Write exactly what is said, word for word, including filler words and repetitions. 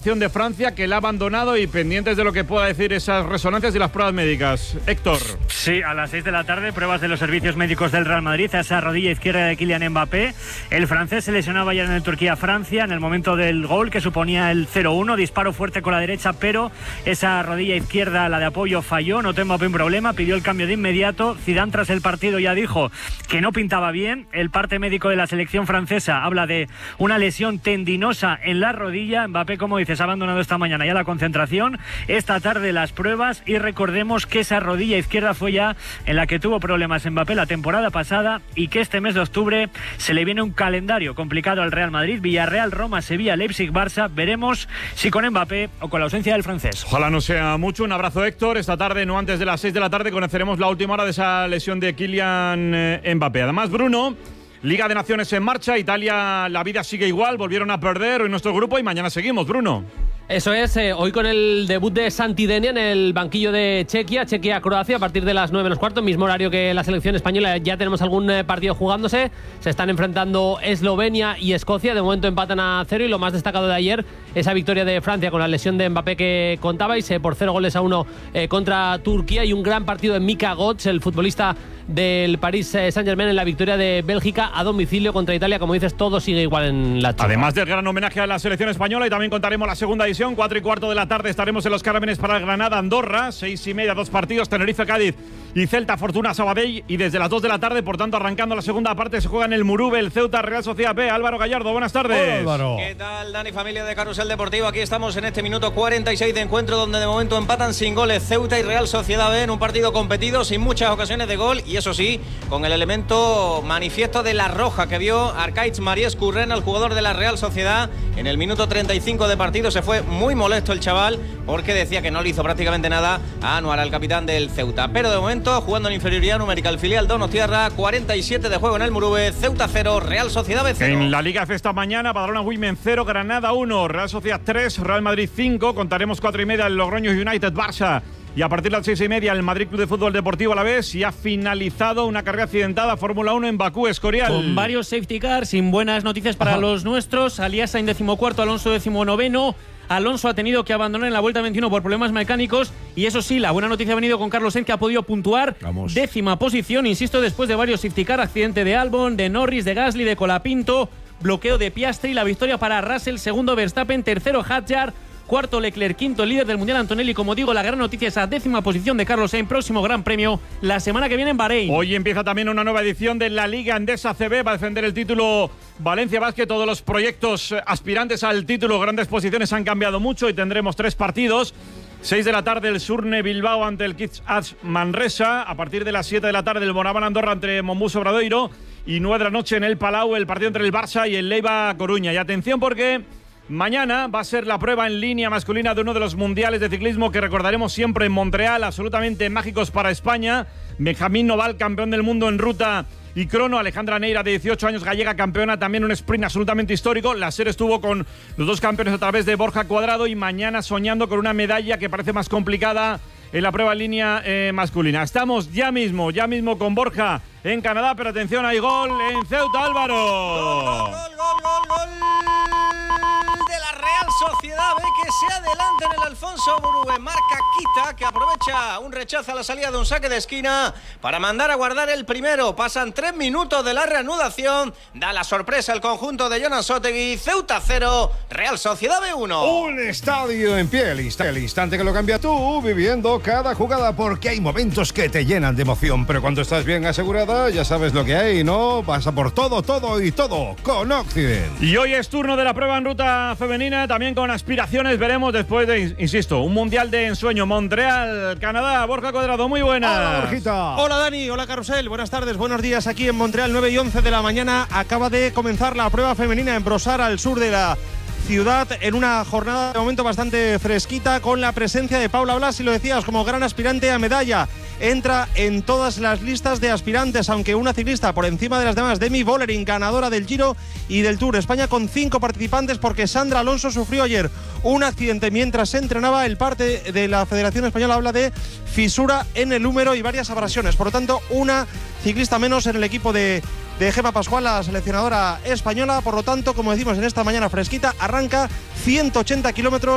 selección de Francia, que la ha abandonado, y pendientes de lo que pueda decir esas resonancias y las pruebas médicas. Héctor. Sí, a las seis de la tarde, pruebas de los servicios médicos del Real Madrid a esa rodilla izquierda de Kylian Mbappé. El francés se lesionaba ya en el Turquía-Francia en el momento del gol que suponía el cero uno, disparo fuerte con la derecha, pero esa rodilla izquierda, la de apoyo, falló. No tuvo un problema, pidió el cambio de inmediato. Zidane tras el partido ya dijo que no pintaba bien. El parte médico de la selección francesa habla de una lesión tendinosa en la rodilla. Mbappé, como dices, ha abandonado esta mañana ya la concentración, esta tarde las pruebas, y recordemos que esa rodilla izquierda fue ya en la que tuvo problemas Mbappé la temporada pasada, y que este mes de octubre se le viene un calendario complicado al Real Madrid: Villarreal, Roma, Sevilla, Leipzig, Barça. Veremos si con Mbappé o con la ausencia del francés. Ojalá no sea mucho. Un abrazo, Héctor. Esta tarde, no antes de las seis de la tarde, conoceremos la última hora de esa lesión de Kylian eh, Mbappé. Además, Bruno, Liga de Naciones en marcha. Italia, la vida sigue igual. Volvieron a perder hoy nuestro grupo y mañana seguimos, Bruno. Eso es, eh, hoy con el debut de Santidenia en el banquillo de Chequia, Chequia-Croacia, a partir de las nueve menos cuarto, mismo horario que la selección española. Ya tenemos algún eh, partido jugándose. Se están enfrentando Eslovenia y Escocia. De momento empatan a cero, y lo más destacado de ayer, esa victoria de Francia con la lesión de Mbappé que contabais, eh, por cero goles a uno eh, contra Turquía, y un gran partido de Mika Götze, el futbolista del Paris Saint-Germain, en la victoria de Bélgica a domicilio contra Italia. Como dices, todo sigue igual en la Chiva. Además del gran homenaje a la selección española, y también contaremos la segunda edición, cuatro y cuarto de la tarde estaremos en los Cármenes para el Granada-Andorra, seis y media, dos partidos, Tenerife-Cádiz y Celta-Fortuna-Sabadell, y desde las dos de la tarde, por tanto, arrancando la segunda parte, se juega en el Murube, el Ceuta-Real Sociedad B. Álvaro Gallardo, buenas tardes. Hola, Álvaro. ¿Qué tal, Dani, familia de Carrusel Deportivo? Aquí estamos en este minuto cuarenta y seis de encuentro, donde de momento empatan sin goles Ceuta y Real Sociedad B, en un partido competido, sin muchas ocasiones de gol, y eso sí, con el elemento manifiesto de la roja que vio Arcaiz Maries Curren, al jugador de la Real Sociedad. En el minuto treinta y cinco de partido se fue muy molesto el chaval, porque decía que no le hizo prácticamente nada a Anuar, al capitán del Ceuta. Pero de momento, jugando en inferioridad numérica, el filial Donostiarra, cuarenta y siete de juego en el Murube, Ceuta cero, Real Sociedad B cero. En la Liga F esta mañana, Badalona Women cero, Granada uno, Real Sociedad tres, Real Madrid cinco. Contaremos cuatro y media el Logroño United Barça. Y a partir de las seis y media, el Madrid Club de Fútbol Deportivo Alavés. Y ha finalizado una carrera accidentada, Fórmula uno en Bakú, Escorial. Con varios safety cars, sin buenas noticias para Ajá. los nuestros. Aliasa en decimocuarto, Alonso decimonoveno. Alonso ha tenido que abandonar en la vuelta veintiuno por problemas mecánicos. Y eso sí, la buena noticia ha venido con Carlos Sainz, que ha podido puntuar. Vamos. Décima posición, insisto, después de varios safety car. Accidente de Albon, de Norris, de Gasly, de Colapinto. Bloqueo de Piastri. La victoria para Russell, segundo Verstappen, tercero Hadjar, cuarto Leclerc, quinto el líder del Mundial Antonelli. Como digo, la gran noticia es esa décima posición de Carlos Sainz. Próximo Gran Premio la semana que viene en Bahrein. Hoy empieza también una nueva edición de la Liga Endesa C B. Va a defender el título Valencia Basket. Todos los proyectos aspirantes al título, grandes posiciones, han cambiado mucho, y tendremos tres partidos. seis de la tarde el Surne Bilbao ante el Kids Ads Manresa. A partir de las siete de la tarde el Moraván Andorra entre Mombús Obradoiro. Y nueve de la noche en el Palau el partido entre el Barça y el Leiva Coruña. Y atención, porque mañana va a ser la prueba en línea masculina de uno de los mundiales de ciclismo que recordaremos siempre en Montreal, absolutamente mágicos para España. Benjamín Noval, campeón del mundo en ruta y crono. Alejandra Neira, de dieciocho años, gallega, campeona, también un sprint absolutamente histórico. La serie estuvo con los dos campeones a través de Borja Cuadrado, y mañana soñando con una medalla que parece más complicada en la prueba en línea eh, masculina. Estamos ya mismo, ya mismo con Borja en Canadá, pero atención, hay gol en Ceuta, Álvaro. Gol, gol, gol, gol, gol de la Real Sociedad B, que se adelanta en el Alfonso Murube. Marca Quita, que aprovecha un rechazo a la salida de un saque de esquina para mandar a guardar el primero. Pasan tres minutos de la reanudación. Da la sorpresa el conjunto de Jonas Otegui. Ceuta cero, Real Sociedad B uno. Un estadio en pie, el instante, el instante que lo cambia tú, viviendo cada jugada, porque hay momentos que te llenan de emoción, pero cuando estás bien asegurada, ya sabes lo que hay, ¿no? Pasa por todo, todo y todo con Occident. Y hoy es turno de la prueba en ruta femenina, también con aspiraciones. Veremos después de, insisto, un mundial de ensueño. Montreal, Canadá. Borja Cuadrado, muy buenas. Hola, Borjita. Hola, Dani. Hola, Carrusel. Buenas tardes, buenos días aquí en Montreal. nueve y once de la mañana. Acaba de comenzar la prueba femenina en Brossard, al sur de la ciudad, en una jornada de momento bastante fresquita, con la presencia de Paula Blas, y lo decías, como gran aspirante a medalla. Entra en todas las listas de aspirantes, aunque una ciclista por encima de las demás, Demi Vollering, ganadora del Giro y del Tour. España con cinco participantes, porque Sandra Alonso sufrió ayer un accidente mientras se entrenaba. El parte de la Federación Española habla de fisura en el húmero y varias abrasiones. Por lo tanto, una ciclista menos en el equipo de, de Gemma Pascual, la seleccionadora española. Por lo tanto, como decimos en esta mañana fresquita, arranca ciento ochenta kilómetros